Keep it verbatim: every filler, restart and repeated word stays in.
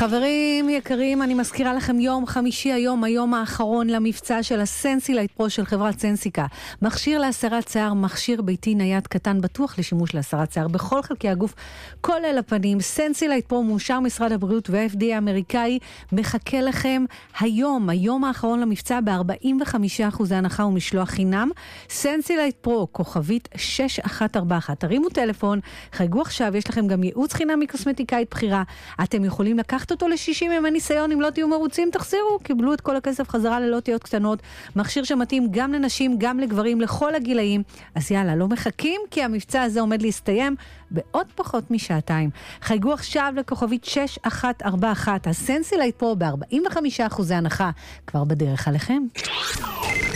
חברים יקרים, אני מזכירה לכם יום חמישי היום, היום האחרון למבצע של הסנסילייט פרו של חברת סנסיקה. מכשיר להסרת שיער, מכשיר ביתי נייד קטן בטוח לשימוש להסרת שיער בכל חלקי הגוף, כולל הפנים. סנסילייט פרו מאושר משרד הבריאות וה-אף די איי האמריקאי, מחכה לכם היום, היום האחרון למבצע ב-ארבעים וחמישה אחוז הנחה ומשלוח חינם. סנסילייט פרו, כוכבית שש אחת ארבע אחת. תרימו טלפון, חייגו עכשיו, יש לכם גם ייעוץ חינם מקוסמטיקאית בחירה. אתם יכולים לקחת אותו ל-שישים ימי ניסיון, אם לא תהיו מרוצים, תחזירו, קיבלו את כל הכסף חזרה ללא תהיות קטנות. מכשיר שמתאים גם לנשים, גם לגברים, לכל הגילאים. אז יאללה, לא מחכים, כי המבצע הזה עומד להסתיים בעוד פחות משעתיים. חייגו עכשיו לכוכבית שש אחת ארבע אחת. הסנסילייט פרו ב-ארבעים וחמישה אחוז הנחה כבר בדרך עליכם.